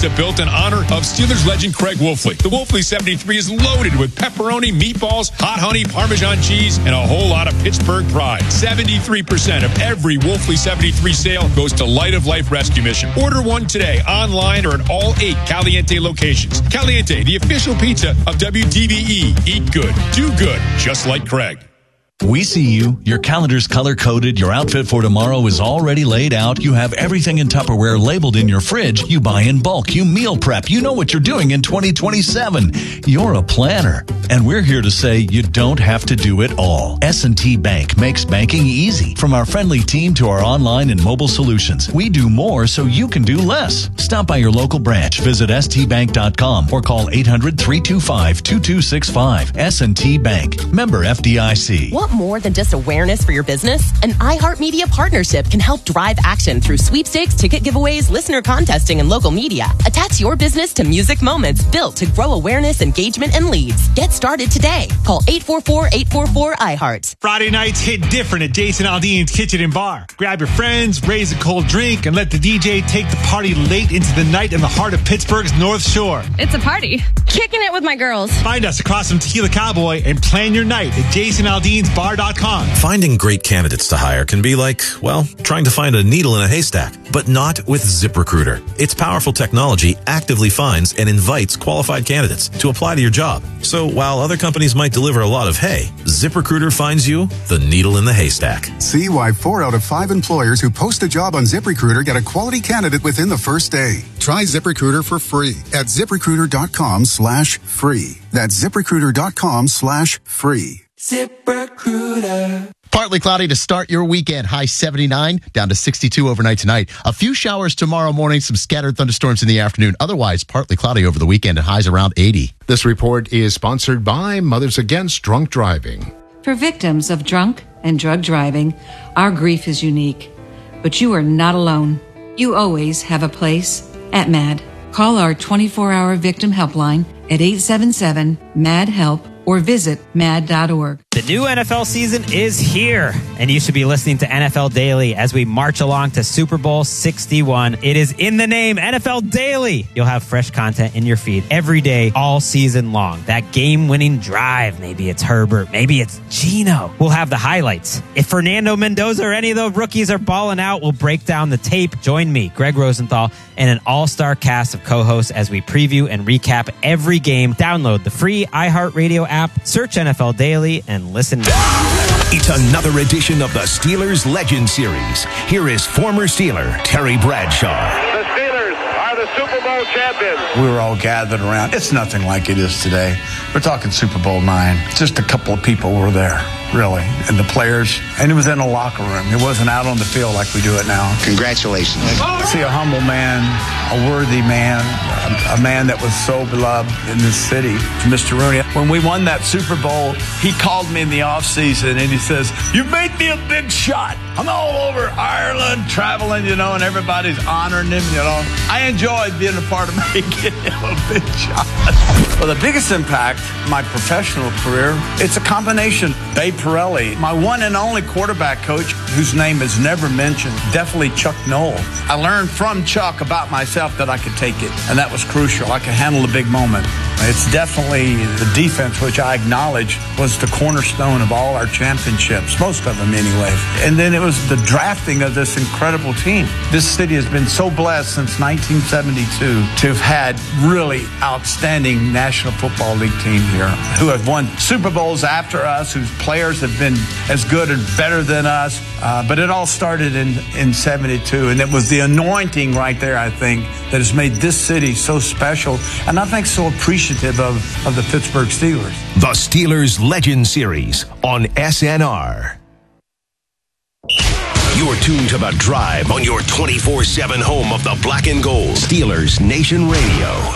pizza built in honor of Steelers legend Craig Wolfley. The Wolfley 73 is loaded with pepperoni, meatballs, hot honey, Parmesan cheese, and a whole lot of Pittsburgh pride. 73% of every Wolfley 73 sale goes to Light of Life Rescue Mission. Order one today, online or at all 8 Caliente locations. Caliente, the official pizza of WDVE. Eat good, do good, just like Craig. We see you. Your calendar's color-coded. Your outfit for tomorrow is already laid out. You have everything in Tupperware labeled in your fridge. You buy in bulk. You meal prep. You know what you're doing in 2027. You're a planner. And we're here to say you don't have to do it all. S&T Bank makes banking easy. From our friendly team to our online and mobile solutions, we do more so you can do less. Stop by your local branch. Visit stbank.com or call 800-325-2265. S&T Bank. Member FDIC. Want more than just awareness for your business? An iHeartMedia partnership can help drive action through sweepstakes, ticket giveaways, listener contesting, and local media. Attach your business to music moments built to grow awareness, engagement, and leads. Get started today. Call 844-844-iHeart. Friday nights hit different at Jason Aldean's Kitchen and Bar. Grab your friends, raise a cold drink, and let the DJ take the party late into the night in the heart of Pittsburgh's North Shore. It's a party. Kicking it with my girls. Find us across from Tequila Cowboy and plan your night at JasonAldeansBar.com. Finding great candidates to hire can be like, well, trying to find a needle in a haystack, but not with ZipRecruiter. Its powerful technology actively finds and invites qualified candidates to apply to your job. So while other companies might deliver a lot of hay, ZipRecruiter finds you the needle in the haystack. See why 4 out of 5 employers who post a job on ZipRecruiter get a quality candidate within the first day. Try ZipRecruiter for free at ZipRecruiter.com/free. That's ZipRecruiter.com/free. ZipRecruiter. Partly cloudy to start your weekend. High 79, down to 62 overnight tonight. A few showers tomorrow morning, some scattered thunderstorms in the afternoon. Otherwise, partly cloudy over the weekend and highs around 80. This report is sponsored by Mothers Against Drunk Driving. For victims of drunk and drug driving, our grief is unique. But you are not alone. You always have a place at MAD. Call our 24-hour victim helpline at 877-MAD-HELP or visit mad.org. The new NFL season is here, and you should be listening to NFL Daily as we march along to Super Bowl 61. It is in the name, NFL Daily. You'll have fresh content in your feed every day, all season long. That game-winning drive. Maybe it's Herbert. Maybe it's Geno. We'll have the highlights. If Fernando Mendoza or any of the rookies are balling out, we'll break down the tape. Join me, Greg Rosenthal, and an all-star cast of co-hosts as we preview and recap every game. Download the free iHeartRadio app, search NFL Daily, and listen now. It's another edition of the Steelers Legend Series. Here is former Steeler Terry Bradshaw. The Steelers are the Super Bowl champions. We were all gathered around. It's nothing like it is today. We're talking Super Bowl IX. Just a couple of people were there, really, and the players. And it was in a locker room. It wasn't out on the field like we do it now. Congratulations. See a humble man, a worthy man, a man that was so beloved in this city, Mr. Rooney. When we won that Super Bowl, he called me in the offseason and he says, "You made me a big shot. I'm all over Ireland, traveling, and everybody's honoring him, I enjoyed being a part of making him a big shot." Well, the biggest impact, my professional career, it's a combination. Dave Pirelli, my one and only quarterback coach, whose name is never mentioned, definitely Chuck Noll. I learned from Chuck about myself that I could take it, and that was crucial. I could handle a big moment. It's definitely the defense, which I acknowledge was the cornerstone of all our championships, most of them anyway. And then it was the drafting of this incredible team. This city has been so blessed since 1972 to have had really outstanding National Football League team here who have won Super Bowls after us, whose players have been as good and better than us. But it all started in 72, and it was the anointing right there, I think, that has made this city so special, and I think so appreciative of the Pittsburgh Steelers. The Steelers Legend Series on SNR. You're tuned to The Drive on your 24/7 home of the Black and Gold. Steelers Nation Radio.